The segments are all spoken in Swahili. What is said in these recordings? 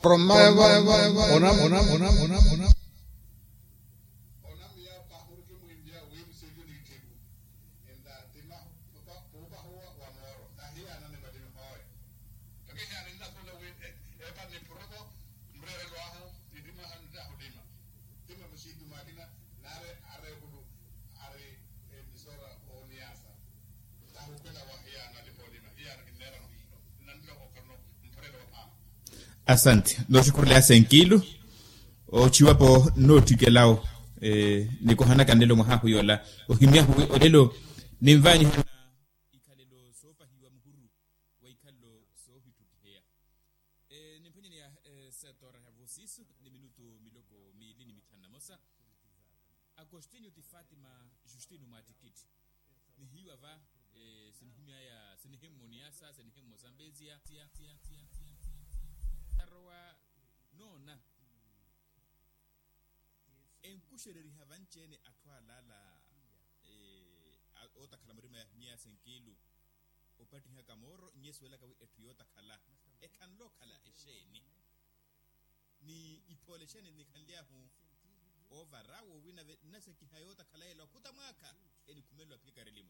Asante. Noshukurle asenkilo. O chiwapo noti kelao. Niko hana kandelo mahahu yola. O himia huwe olelo. Nimvani hana ikalelo sopa hiwa mhuru. Wa ikalo sohi tukihea. Nimpenye ni ya setora ya vosisu. Ni minuto miloko milini mitana mosa. Agostinho di Fatima Justino Matikiti. Ni hiwa va. Sinihimia ya sinihim Moniasa. Sinihim Mozambezia. Arwa nona enkushereri havanchene atwa lala ota kalamrima nya senkilu opati hakamoro nyeswela kawi etuyota kala ekanlo kala esheni ni ipolesheni ni kanlia hu ovarawo wina naseki hayota kala ela kutamaka eni kumelo apika relimu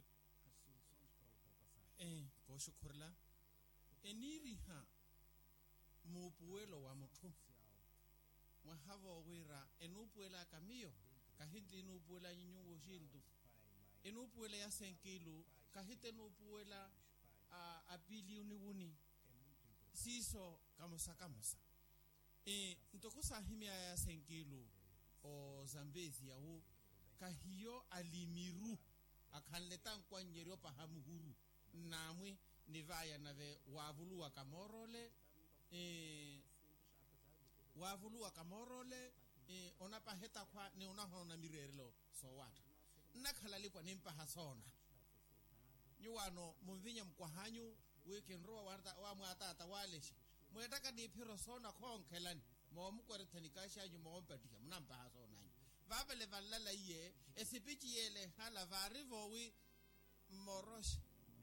poshukurla eniri ha mupuelo wa mutu mwahavo wira enupuela kamio kahiti enupuela nyungu shindu enupuela ya senkilu kahite enupuela apili uniwuni siso kamosa ntokusa himia ya senkilu o Zambezi ya u kahiyo alimiru akanleta kwa nyerio pahamuhuru namwe nivaya nave wavulu wakamorole wavulu wakamorole onapa heta kwa ni unahona mirerelo so watu nakhalali kwa nimpa hasona nyuwano mumvinya mkwahanyu wekenroa warta wa mwatata waleshi mwetaka ni piro sona konkelani momukwarithanikasha nyu mompatika mnampa hasona vavele valala iye esipichi yele hala varivo wi morosh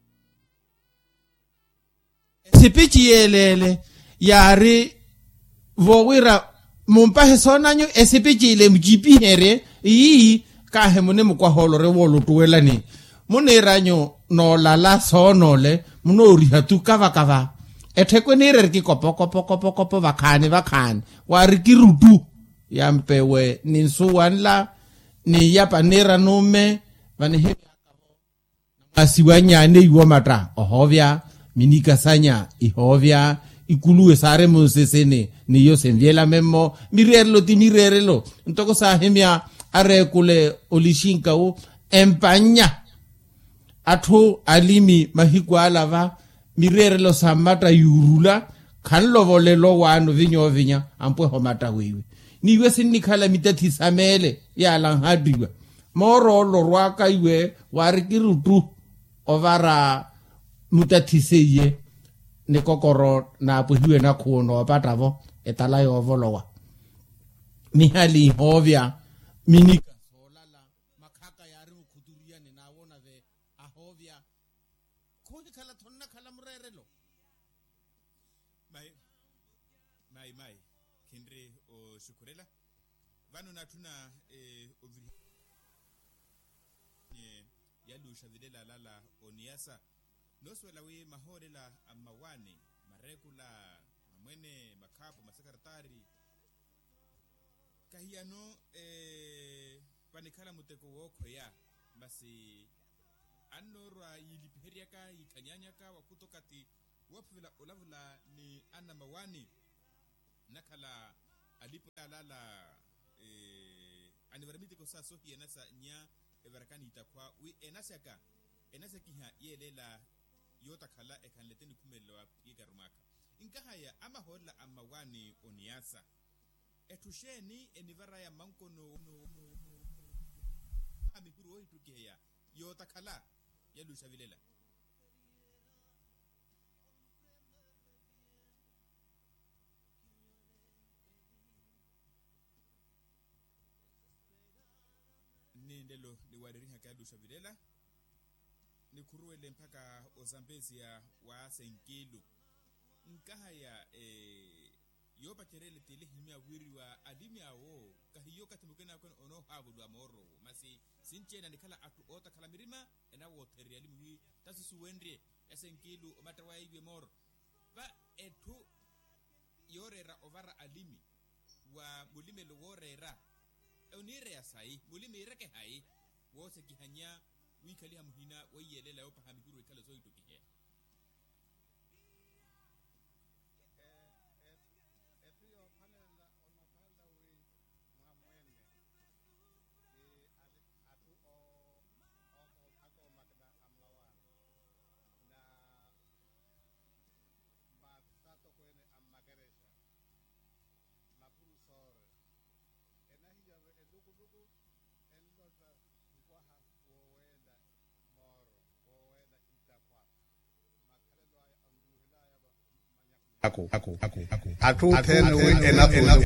sipichi yelele yari vowira mumpahe sonanyo esipichi ile mjipihere ii kahe mune mkwaholo rewolo tuwelani mune ranyo no lala sonole munori hatu kava etekwe nire riki kopo vakani wari kirutu yampewe ninsuwanla ni yapa nira nume vanihe asiwanyane iwomata ohovya minika sanya ihovya ikuluwe sare musesene ni yose mviela memo mirerelo ntoko sahemia arekule olishinka u empanya atho alimi mahikwa alava mirerelo samata yurula kanlo volelo wanu vinya ampwe homata wewe niwe sinikhala mitati samele ya langhadiwa moro lorwaka iwe warikirutu ovara mutatiseye nekokoro na puhiwe na kuno apatavo etalayo ovolowa mihali hovya minika solala makaka yari mkuduria ninawona ve ahovya kodi kala tonna kala murerelo mai kindre o shukurela vanu natuna yalusha videla lala oniasa noswela we mahorela amawane marekula mamwene makapo masekretari kahiano panikala muteko woko ya basi anorwa yilipiheriaka ikanyanyaka wakutokati wapvila olavula ni ana mawani nakala alipo lala anivaramiti ko sa sohi enasa nya everakani itakwa wi enasaki ha yelela yota kala ekanleteni kumelo yigarumaka inkahaya ama hola amawani oniasa etusheni enivara ya mankono amikuru oitukeya yota kala yalusha vilela ndelo liwadiriha kadusha vilela ni kuruele mpaka ozambezia wa senkilu nkahaya yo pacherele tele himia wiri wa adimi awo kahiyo katimukena kon ono habu do amoro masi sinche na nikala atu ota kala mirima ena woter yali muhi tasu suwendre esenkilu matawa ibe mor ba etu yorera ovara alimi wa mulime lo worera onire asai mulime ireke hai wose kihanya wikali hamuhina wayelela yo pahamikuru kala zo itukihe aku atu tena we enough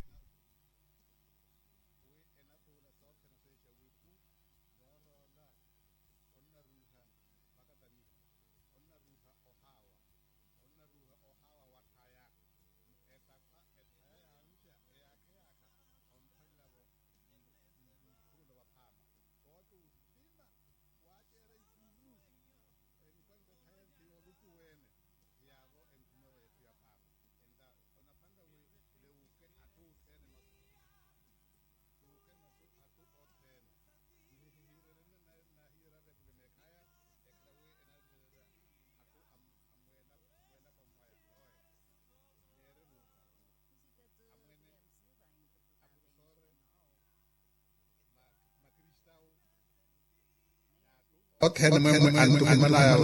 tena me antu malaya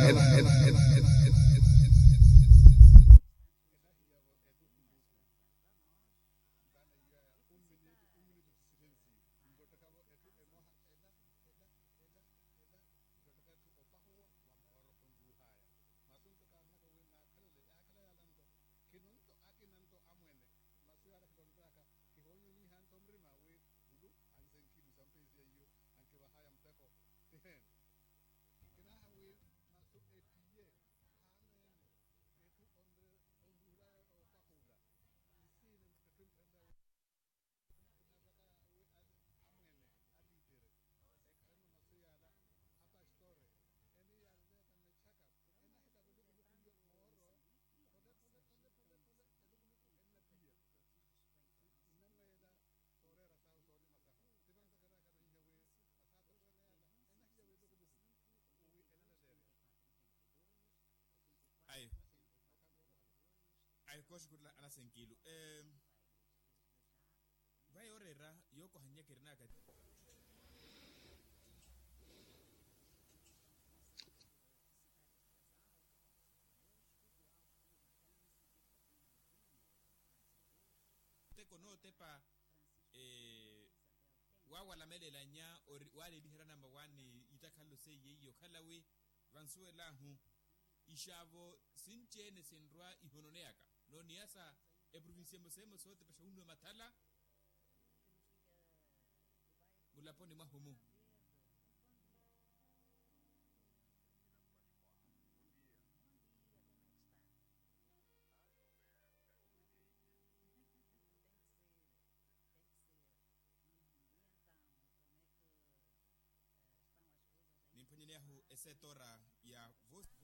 ay kosh gudla ana senkilu vai orera yoko hanya kirna ka te kono tepa wa wala mele la nya wale dihira number 1 itakallo sey yeyo kalawe vansuela hu ishavo sinchene sendwa ihononeaka no niasa e province mosemo sote pasha unwe matala mulaponi mahumu nimponyeneahu ese tora ya voz